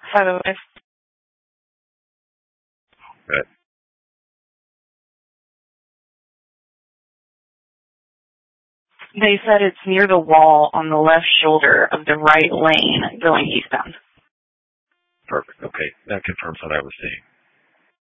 So if Good. they said it's near the wall on the left shoulder of the right lane going eastbound. Perfect. Okay. That confirms what I was seeing.